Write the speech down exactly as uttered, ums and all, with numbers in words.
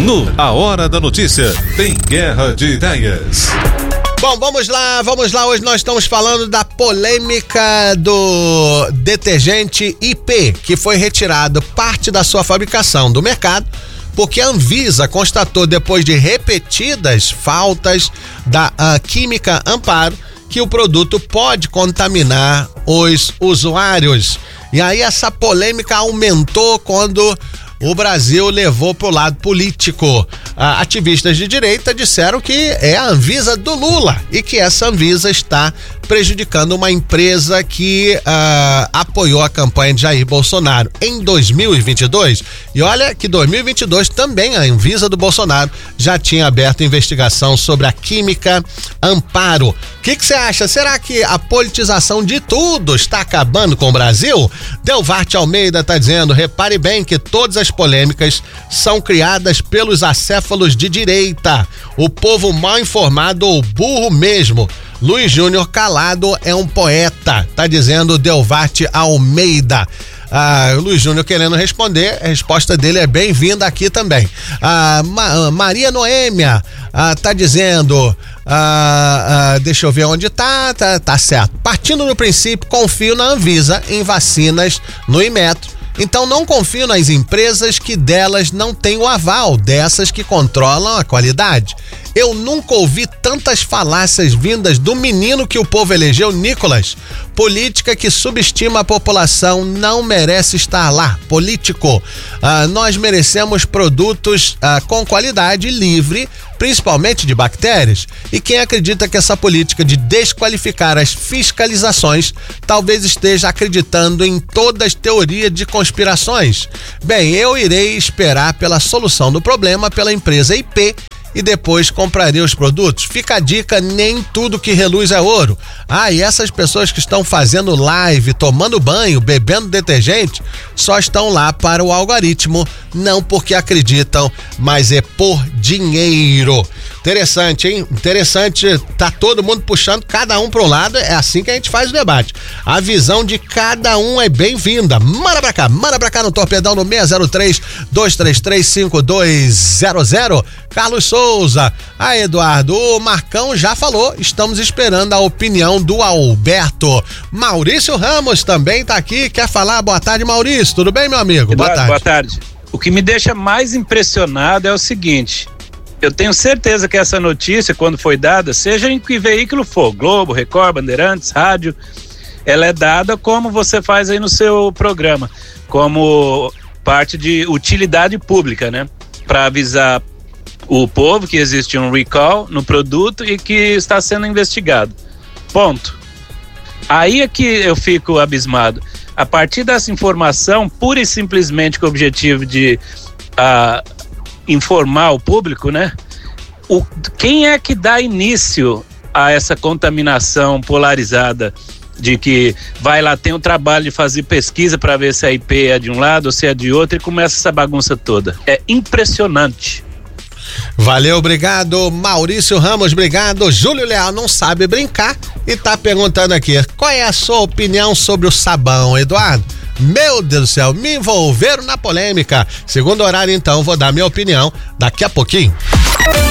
No A Hora da Notícia, tem Guerra de Ideias. Bom, vamos lá, vamos lá. Hoje nós estamos falando da polêmica do detergente I P, que foi retirado parte da sua fabricação do mercado, porque a Anvisa constatou, depois de repetidas faltas da uh, Química Amparo, que o produto pode contaminar os usuários. E aí essa polêmica aumentou quando o Brasil levou para o lado político. Ah, ativistas de direita disseram que é a Anvisa do Lula e que essa Anvisa está prejudicando uma empresa que ah, apoiou a campanha de Jair Bolsonaro em dois mil e vinte e dois. E olha que dois mil e vinte e dois também a Anvisa do Bolsonaro já tinha aberto investigação sobre a Química Amparo. O que que você acha? Será que a politização de tudo está acabando com o Brasil? Delvarte Almeida está dizendo: repare bem que todas as polêmicas são criadas pelos acéfalos de direita. O povo mal informado ou burro mesmo. Luiz Júnior Calado é um poeta, tá dizendo Delvarte Almeida. Ah, o Luiz Júnior querendo responder, a resposta dele é bem-vinda aqui também. Ah, Ma- Maria Noêmia ah, tá dizendo, ah, ah, deixa eu ver onde tá, tá, tá certo. Partindo do princípio, confio na Anvisa em vacinas no Inmetro. Então não confio nas empresas que delas não têm o aval, dessas que controlam a qualidade. Eu nunca ouvi tantas falácias vindas do menino que o povo elegeu, Nicolas. Política que subestima a população não merece estar lá. Político. Ah, nós merecemos produtos ah, com qualidade livre, principalmente de bactérias. E quem acredita que essa política de desqualificar as fiscalizações talvez esteja acreditando em todas as teorias de conspirações. Bem, eu irei esperar pela solução do problema pela empresa I P e depois comprarei os produtos. Fica a dica, nem tudo que reluz é ouro. Ah, e essas pessoas que estão fazendo live, tomando banho, bebendo detergente, só estão lá para o algoritmo, não porque acreditam, mas é por dinheiro. Interessante, hein? Interessante, tá todo mundo puxando cada um para um lado, é assim que a gente faz o debate. A visão de cada um é bem-vinda. Manda pra cá, manda pra cá no Torpedão no seis zero três, dois três três, cinco dois zero zero. Carlos Souza. Ah, Eduardo, o Marcão já falou, estamos esperando a opinião do Alberto. Maurício Ramos também tá aqui, quer falar? Boa tarde, Maurício, tudo bem, meu amigo? Eduardo, boa tarde. Boa tarde. O que me deixa mais impressionado é o seguinte: eu tenho certeza que essa notícia, quando foi dada, seja em que veículo for, Globo, Record, Bandeirantes, rádio, ela é dada como você faz aí no seu programa, como parte de utilidade pública, né? Para avisar o povo que existe um recall no produto e que está sendo investigado. Ponto. Aí é que eu fico abismado. A partir dessa informação, pura e simplesmente com o objetivo de uh, informar o público, né? O, quem é que dá início a essa contaminação polarizada de que vai lá, tem o trabalho de fazer pesquisa para ver se a I P é de um lado ou se é de outro e começa essa bagunça toda? É impressionante. Valeu, obrigado, Maurício Ramos, obrigado. Júlio Leal não sabe brincar e tá perguntando aqui, qual é a sua opinião sobre o sabão, Eduardo? Meu Deus do céu, me envolveram na polêmica. Segundo horário, então, vou dar minha opinião daqui a pouquinho.